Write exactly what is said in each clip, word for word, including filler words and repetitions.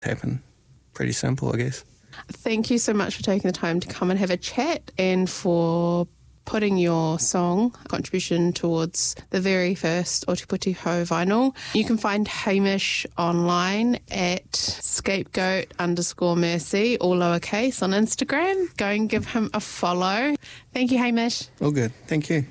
happen. Pretty simple, I guess. Thank you so much for taking the time to come and have a chat and for putting your song contribution towards the very first Ōtepoti Hou vinyl. You can find Hamish online at scapegoat underscore mercy, all lowercase, on Instagram. Go and give him a follow. Thank you, Hamish. All good. Thank you.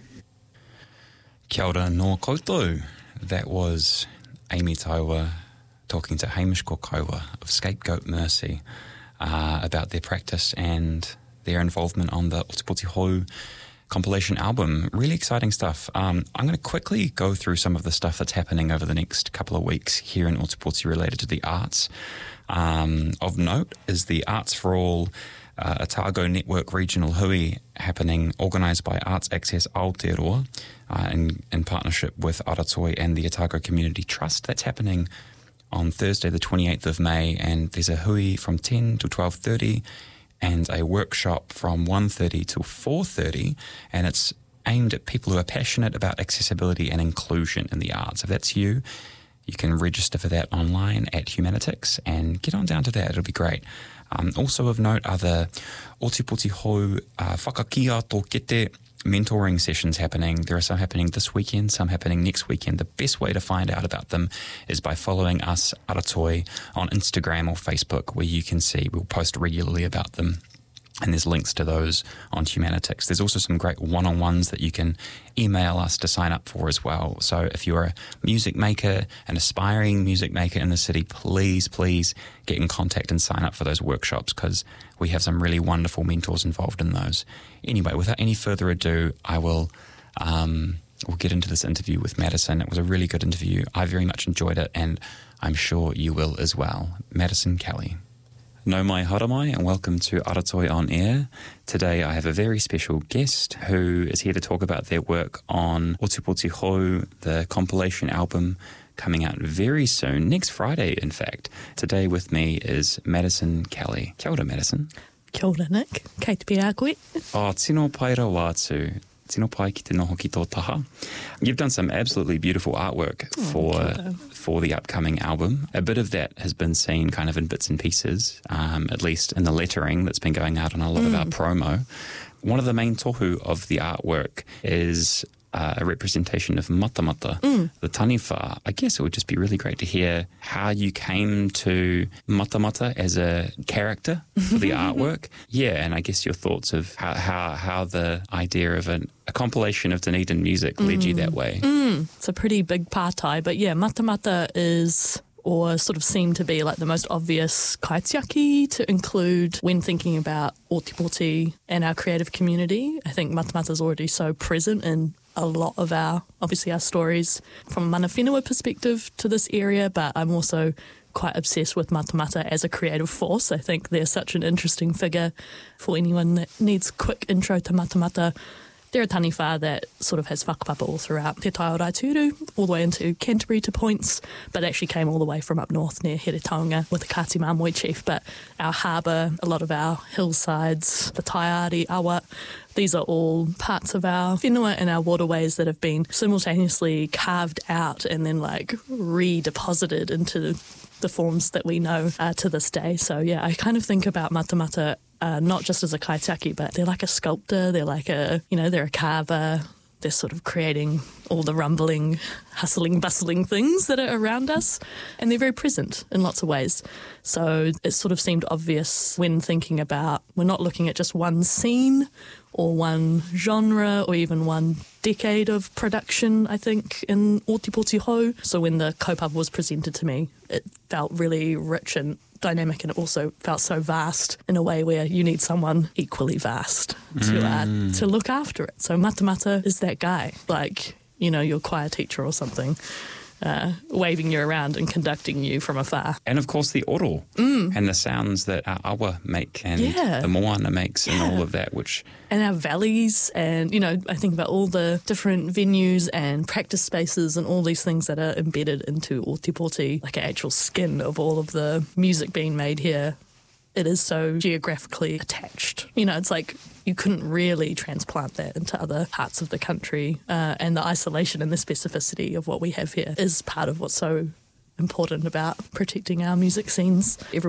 Kia ora no koutou. That was Amy Taiwa talking to Hamish Kokaua of Scapegoat Mercy uh, about their practice and their involvement on the Ōtepoti Hou compilation album. Really exciting stuff. Um, I'm going to quickly go through some of the stuff that's happening over the next couple of weeks here in Ōtepoti related to the arts. Um, of note is the Arts for All uh, Otago Network Regional Hui happening, organised by Arts Access Aotearoa uh, in, in partnership with Aratoi and the Otago Community Trust. That's happening on Thursday the twenty-eighth of May, and there's a hui from ten to twelve thirty and a workshop from one thirty till four thirty, and it's aimed at people who are passionate about accessibility and inclusion in the arts. If that's you, you can register for that online at Humanitix and get on down to that. It'll be great. Um, also of note are the Ōtepoti Hou uh, Whakakia tō Kete mentoring sessions happening. There are some happening this weekend, some happening next weekend. The best way to find out about them is by following us, Aratoi, on Instagram or Facebook, where you can see we'll post regularly about them. And there's links to those on Humanitix. There's also some great one-on-ones that you can email us to sign up for as well. So if you're a music maker, an aspiring music maker in the city, please, please get in contact and sign up for those workshops, because we have some really wonderful mentors involved in those. Anyway, without any further ado, I will um, we'll get into this interview with Madison. It was a really good interview. I very much enjoyed it, and I'm sure you will as well. Madison Kelly. Nau mai haramai, and welcome to Aratoi On Air. Today I have a very special guest who is here to talk about their work on Ōtepoti Hou, the compilation album coming out very soon, next Friday in fact. Today with me is Madison Kelly. Kia ora, Madison. Kia ora, Nick. Kei te pira koe. Oh, tino paira wātu. Tino pai ki te noho ki tō taha. You've done some absolutely beautiful artwork oh, for for the upcoming album. A bit of that has been seen kind of in bits and pieces, um, at least in the lettering that's been going out on a lot mm. of our promo. One of the main tohu of the artwork is uh, a representation of Matamata, mm. the taniwha. I guess it would just be really great to hear how you came to Matamata as a character for the artwork. Yeah, and I guess your thoughts of how how, how the idea of an, a compilation of Dunedin music mm. led you that way. Mm. It's a pretty big pārtai, but yeah, Matamata is, or sort of seem to be, like the most obvious kaitiaki to include when thinking about Ōtepoti and our creative community. I think Matamata is already so present in a lot of our, obviously our stories from a mana whenua perspective to this area, but I'm also quite obsessed with Matamata as a creative force. I think they're such an interesting figure for anyone that needs quick intro to Matamata. They're a taniwha that sort of has whakapapa all throughout Te Tai o Raituru, all the way into Canterbury to points, but actually came all the way from up north near Heretaunga with the Kati Māmoe chief. But our harbour, a lot of our hillsides, the Taiari, Awa, these are all parts of our whenua and our waterways that have been simultaneously carved out and then like redeposited into the forms that we know uh, to this day. So yeah, I kind of think about Matamata Uh, not just as a kaitiaki, but they're like a sculptor, they're like a, you know, they're a carver, they're sort of creating all the rumbling, hustling, bustling things that are around us, and they're very present in lots of ways. So it sort of seemed obvious when thinking about, we're not looking at just one scene or one genre or even one decade of production, I think, in Ōtepoti Hou. So when the kaupapa was presented to me, it felt really rich and dynamic, and it also felt so vast in a way where you need someone equally vast to mm. uh, to look after it. So Matamata is that guy, like, you know, your choir teacher or something, uh, waving you around and conducting you from afar. And of course the oro mm. and the sounds that our awa make and yeah. the moana makes yeah. and all of that, which... And our valleys, and, you know, I think about all the different venues and practice spaces and all these things that are embedded into Ōtepoti, like an actual skin of all of the music being made here. It is so geographically attached. You know, it's like you couldn't really transplant that into other parts of the country, uh, and the isolation and the specificity of what we have here is part of what's so important about protecting our music scenes everywhere.